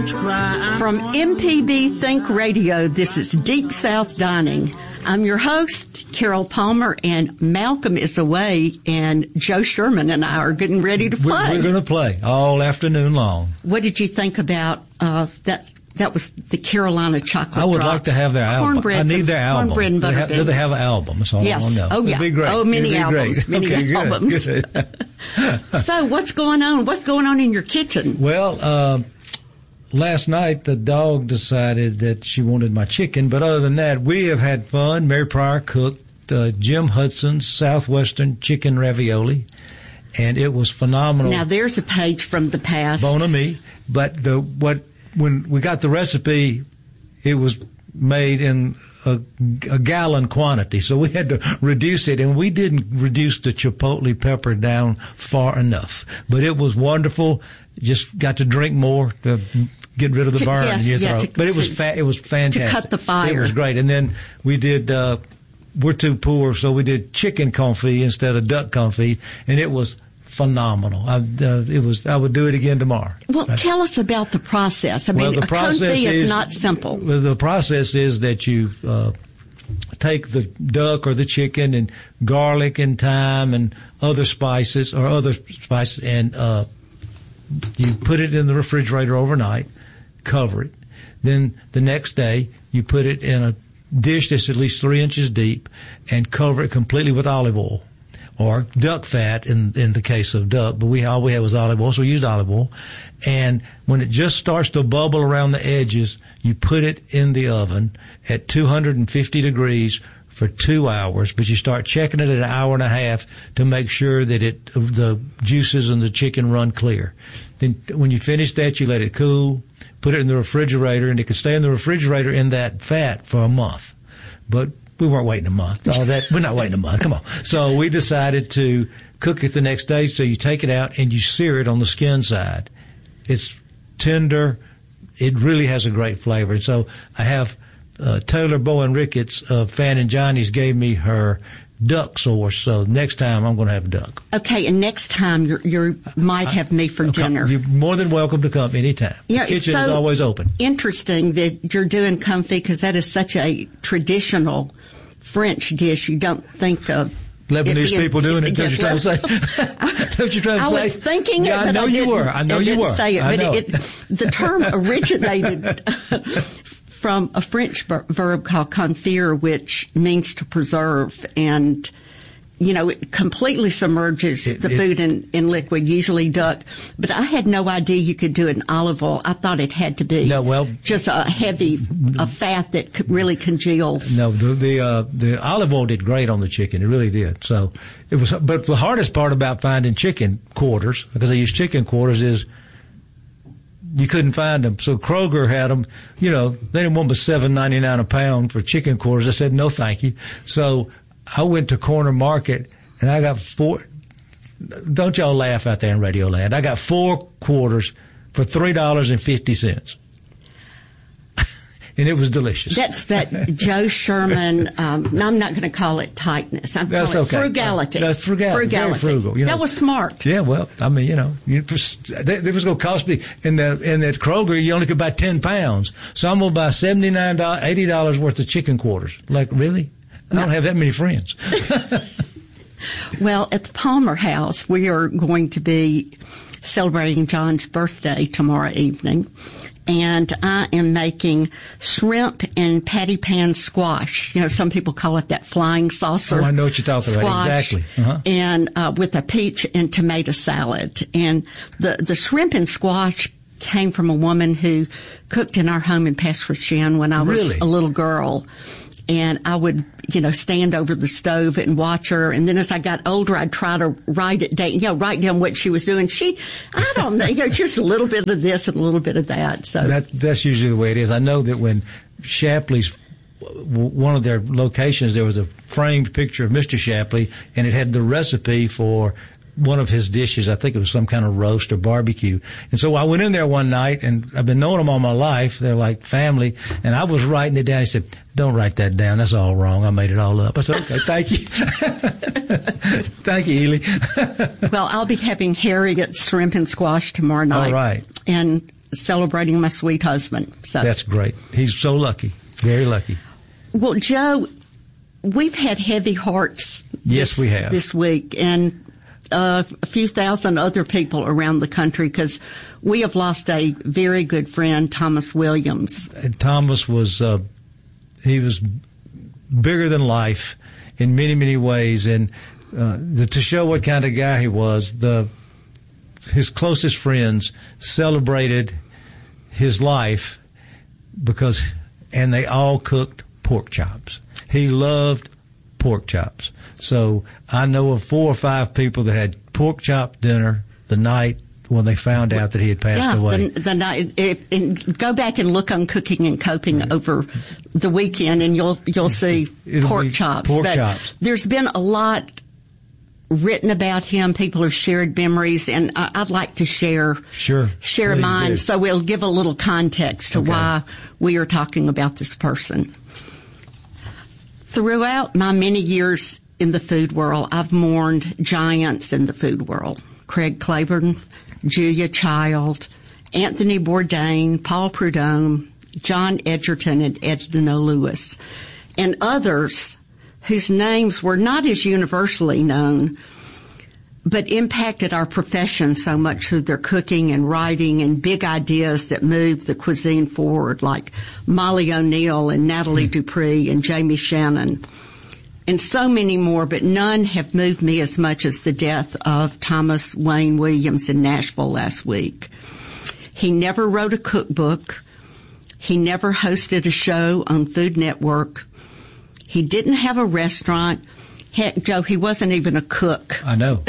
From MPB Think Radio, this is Deep South Dining. I'm your host, Carol Palmer, and Malcolm is away, and Joe Sherman and I are getting ready to play. We're going to play all afternoon long. What did you think about that? That was the Carolina Chocolate Drops. I would like to have their album. I need their album. Cornbread and butter do they have an album? That's all I want to know. Oh, yeah. It'd be great. Oh, many albums. Many albums. Good. So, what's going on? What's going on in your kitchen? Well, last night the dog decided that she wanted my chicken, but other than that, we have had fun. Mary Pryor cooked Jim Hudson's Southwestern chicken ravioli, and it was phenomenal. Now, there's a page from the past. Bon ami. But when we got the recipe, it was made in a gallon quantity, so we had to reduce it, and we didn't reduce the chipotle pepper down far enough. But it was wonderful. Just got to drink more to get rid of the burn in your throat. But it was fantastic. To cut the fire. It was great. And then we did, we're too poor, so we did chicken confit instead of duck confit, and it was phenomenal. I would do it again tomorrow. Well, tell us about the process. I mean, a confit is not simple. Well, the process is that you take the duck or the chicken and garlic and thyme and other spices, and you put it in the refrigerator overnight, cover it. Then the next day, you put it in a dish that's at least 3 inches deep and cover it completely with olive oil. Or duck fat in the case of duck, but all we had was olive oil, so we used olive oil. And when it just starts to bubble around the edges, you put it in the oven at 250 degrees for 2 hours, but you start checking it at an hour and a half to make sure that the juices in the chicken run clear. Then when you finish that, you let it cool, put it in the refrigerator, and it can stay in the refrigerator in that fat for a month. But we weren't waiting a month. We're not waiting a month. Come on. So we decided to cook it the next day. So you take it out and you sear it on the skin side. It's tender. It really has a great flavor. And so I have Taylor Bowen Ricketts of Fan and Johnny's gave me her duck sauce. So next time I'm going to have duck. Okay, and next time you might have me for dinner. You're more than welcome to come anytime. Yeah, the kitchen is always open. Interesting that you're doing confit because that is such a traditional French dish. You don't think of Lebanese people doing it. Don't you try to say? Don't you try to say? I was thinking it, but I know you were. I know you were. Say it, but the term originated from a French verb called confire, which means to preserve, and it completely submerges the food in liquid, usually duck. But I had no idea you could do it in olive oil. I thought it had to be just a fat that really congeals. No, the olive oil did great on the chicken. It really did. So it was. But the hardest part about finding chicken quarters, because I use chicken quarters, is you couldn't find them. So Kroger had them. They didn't want but $7.99 a pound for chicken quarters. I said no, thank you. So I went to Corner Market and I got 4. Don't y'all laugh out there in Radio Land. I got 4 quarters for $3.50. And it was delicious. That's that Joe Sherman, no, I'm not going to call it tightness. I'm calling it frugality. That's frugality. Very frugal. That was smart. Yeah, well, I mean, it was going to cost me, in that Kroger, you only could buy 10 pounds. So I'm going to buy $79, $80 worth of chicken quarters. Like, really? I don't have that many friends. Well, at the Palmer House, we are going to be celebrating John's birthday tomorrow evening. And I am making shrimp and patty pan squash. Some people call it that flying saucer. Oh, I know what you're talking about. Exactly. Uh-huh. And with a peach and tomato salad. And the shrimp and squash came from a woman who cooked in our home in Pasquochian when I was a little girl. And I would, stand over the stove and watch her. And then as I got older, I'd try to write down what she was doing. I don't know, just a little bit of this and a little bit of that. So that's usually the way it is. I know that when Shapley's, one of their locations, there was a framed picture of Mr. Shapley, and it had the recipe for one of his dishes. I think it was some kind of roast or barbecue. And so I went in there one night, and I've been knowing them all my life. They're like family. And I was writing it down. He said, "Don't write that down. That's all wrong. I made it all up." I said, "Okay, thank you." Thank you, Ely. Well, I'll be having Harriet's shrimp and squash tomorrow night. All right. And celebrating my sweet husband. So that's great. He's so lucky, very lucky. Well, Joe, we've had heavy hearts. Yes, we have this week, and a few thousand other people around the country, because we have lost a very good friend, Thomas Williams. And Thomas was he was bigger than life in many, many ways, and to show what kind of guy he was, his closest friends celebrated his life and they all cooked pork chops. He loved pork chops. So I know of 4 or 5 people that had pork chop dinner the night when they found out that he had passed away. The night. Go back and look on Cooking and Coping over the weekend, and you'll see pork chops. Pork chops. There's been a lot written about him. People have shared memories, and I'd like to share mine. So we'll give a little context to why we are talking about this person. Throughout my many years in the food world, I've mourned giants in the food world. Craig Claiborne, Julia Child, Anthony Bourdain, Paul Prudhomme, John Edgerton, and Edna Lewis, and others whose names were not as universally known, but impacted our profession so much through their cooking and writing and big ideas that moved the cuisine forward, like Molly O'Neill and Natalie Dupree and Jamie Shannon, and so many more, but none have moved me as much as the death of Thomas Wayne Williams in Nashville last week. He never wrote a cookbook. He never hosted a show on Food Network. He didn't have a restaurant. Heck, Joe, he wasn't even a cook. I know.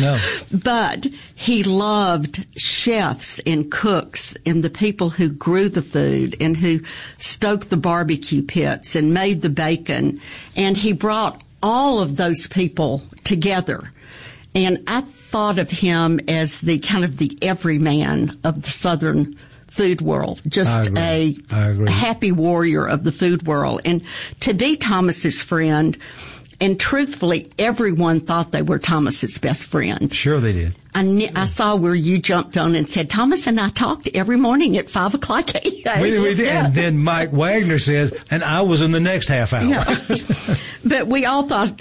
But he loved chefs and cooks and the people who grew the food and who stoked the barbecue pits and made the bacon. And he brought all of those people together. And I thought of him as the kind of the everyman of the Southern food world, just a happy warrior of the food world. And to be Thomas's friend, and truthfully, everyone thought they were Thomas's best friend. Sure they did. I saw where you jumped on and said, Thomas and I talked every morning at 5 o'clock a.m. We did. Yeah. And then Mike Wagner says, and I was in the next half hour. Yeah. But we all thought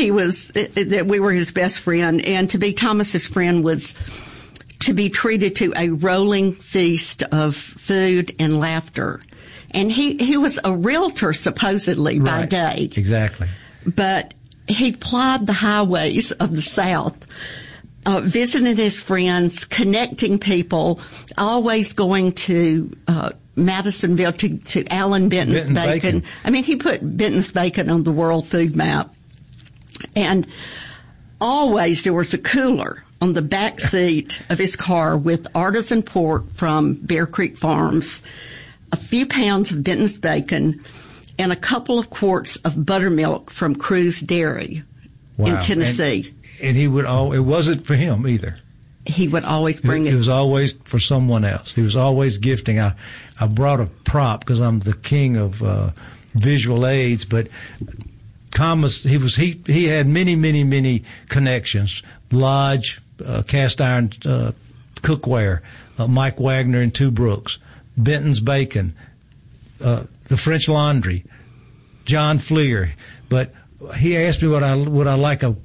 that we were his best friend. And to be Thomas's friend was to be treated to a rolling feast of food and laughter. And he was a realtor, supposedly, by day. Exactly. But he plied the highways of the South, visiting his friends, connecting people, always going to Madisonville to Alan Benton's Bacon. I mean, he put Benton's Bacon on the world food map. And always there was a cooler on the back seat of his car with artisan pork from Bear Creek Farms, a few pounds of Benton's Bacon, and a couple of quarts of buttermilk from Cruz Dairy in Tennessee. And he would it wasn't for him either. He would always bring it. It was always for someone else. He was always gifting. I brought a prop because I'm the king of visual aids, but Thomas, he had many connections. Lodge, cast iron cookware, Mike Wagner and Two Brooks, Benton's Bacon, the French Laundry, John Fleer. But he asked me would I like a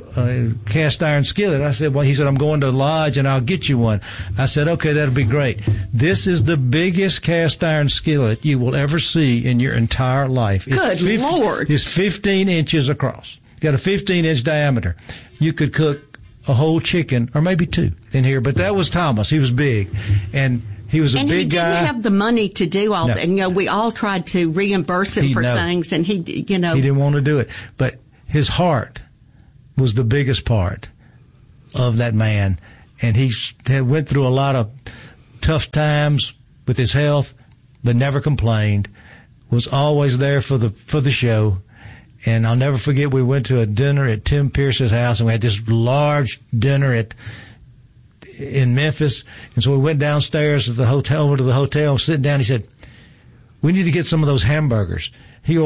cast iron skillet. I said, he said, I'm going to Lodge and I'll get you one. I said, okay, that'll be great. This is the biggest cast iron skillet you will ever see in your entire life. Good Lord. It's 15 inches across. Got a 15-inch diameter. You could cook a whole chicken or maybe 2 in here, but that was Thomas. He was big. And he was a big guy. And he didn't have the money to do all that. And, we all tried to reimburse him for things, and he didn't want to do it. But his heart was the biggest part of that man. And he went through a lot of tough times with his health, but never complained, was always there for the show. And I'll never forget, we went to a dinner at Tim Pierce's house, and we had this large dinner in Memphis. And so we went downstairs to the hotel, sitting down. He said, we need to get some of those hamburgers. There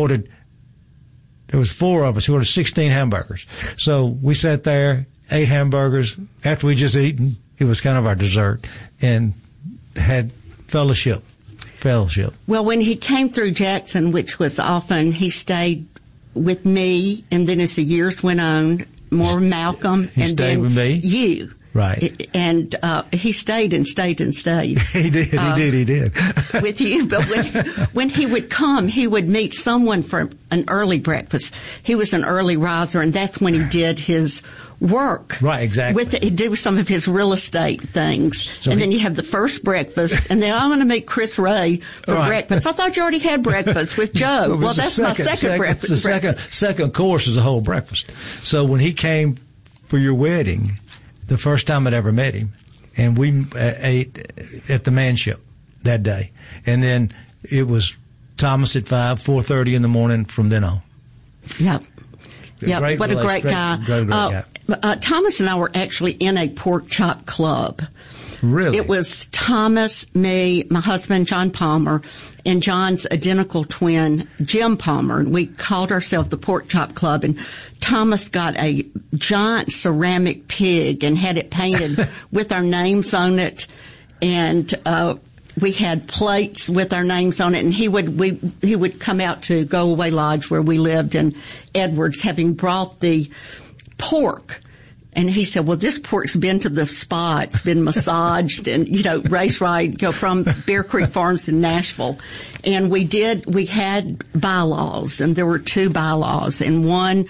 was 4 of us. He ordered 16 hamburgers. So we sat there, ate hamburgers. After we just eaten, it was kind of our dessert, and had fellowship. Well, when he came through Jackson, which was often, he stayed with me, and then as the years went on, more Malcolm, and then with me. You. Right. And he stayed and stayed and stayed. He did. With you. But when he would come, he would meet someone for an early breakfast. He was an early riser, and that's when he did his work. Right, exactly. He'd do some of his real estate things. So then you have the first breakfast, and then I'm going to meet Chris Ray for breakfast. I thought you already had breakfast with Joe. Well, that's my second breakfast. The second course is a whole breakfast. So when he came for your wedding, the first time I'd ever met him, and we ate at the Manship that day. And then it was Thomas at 4:30 in the morning from then on. Yep. Yeah, what a great guy. Great guy. Thomas and I were actually in a pork chop club. Really? It was Thomas, me, my husband, John Palmer, and John's identical twin, Jim Palmer. And we called ourselves the Pork Chop Club. And Thomas got a giant ceramic pig and had it painted with our names on it. And we had plates with our names on it. And he would come out to Go Away Lodge where we lived in Edwards, having brought the pork. And he said, well, this pork's been to the spa. It's been massaged and, race ride, from Bear Creek Farms in Nashville. And we had bylaws, and there were 2 bylaws. And one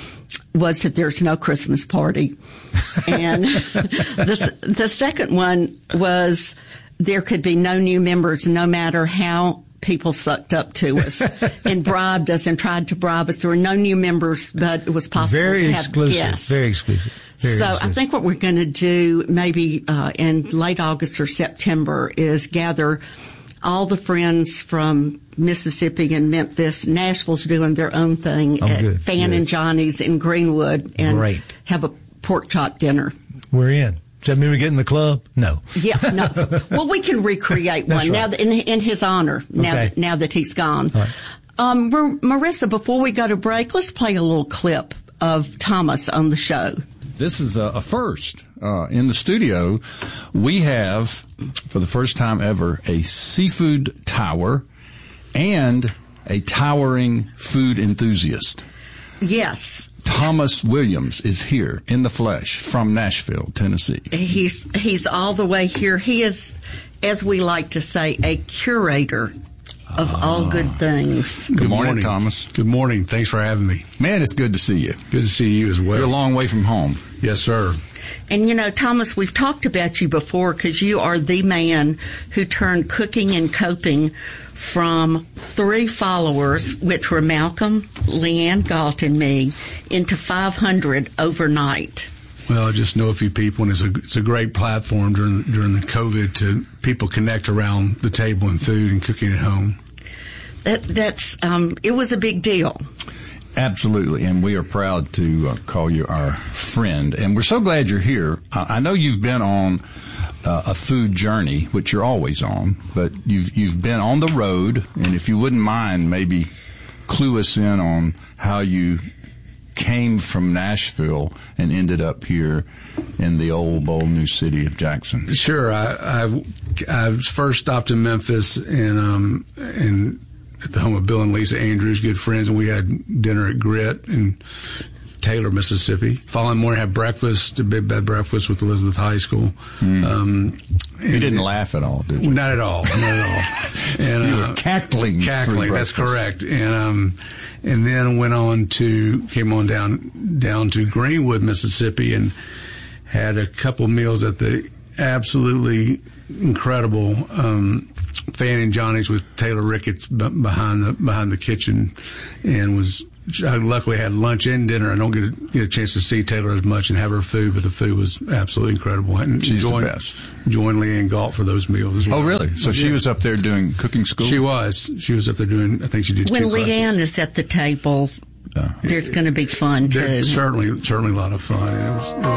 was that there's no Christmas party. And the second one was there could be no new members, no matter how people sucked up to us and bribed us and tried to bribe us. There were no new members, but it was possible to have guests. Very exclusive. I think what we're going to do maybe in late August or September is gather all the friends from Mississippi and Memphis. Nashville's doing their own thing at Fan and Johnny's in Greenwood and have a pork chop dinner. We're in. Does that mean we get in the club? No. Yeah, no. Well, we can recreate one now that in his honor. Now that he's gone. Right. Marissa, before we go to break, let's play a little clip of Thomas on the show. This is a first. In the studio, we have, for the first time ever, a seafood tower and a towering food enthusiast. Yes. Thomas Williams is here in the flesh from Nashville, Tennessee. He's all the way here. He is, as we like to say, a curator of all good things. Good morning, Thomas. Good morning. Thanks for having me. Man, it's good to see you. Good to see you as well. You're a long way from home. Yes, sir. And, Thomas, we've talked about you before because you are the man who turned cooking and coping from 3 followers, which were Malcolm, Leanne Galt, and me, into 500 overnight. Well, I just know a few people, and it's a great platform during the COVID to people connect around the table and food and cooking at home. It was a big deal. Absolutely, and we are proud to call you our friend. And we're so glad you're here. I know you've been on a food journey, which you're always on, but you've been on the road. And if you wouldn't mind, maybe clue us in on how you came from Nashville and ended up here in the old, bold new city of Jackson. Sure. I first stopped in Memphis and at the home of Bill and Lisa Andrews, good friends, and we had dinner at Grit in Taylor, Mississippi. Following morning, had breakfast, a big bed breakfast with Elizabeth High School. You didn't laugh at all, did you? Not at all. And you were cackling. That's correct. And then came on down to Greenwood, Mississippi, and had a couple meals at the absolutely incredible Fan and Johnny's with Taylor Ricketts behind the kitchen, and I luckily had lunch and dinner. I don't get a chance to see Taylor as much and have her food, but the food was absolutely incredible. And she's the best. Joined Leanne Galt for those meals as well. Oh, really? So she was up there doing cooking school? She was. She was up there doing, I think she did When Leanne is at the table, there's going to be fun, too. Certainly a lot of fun.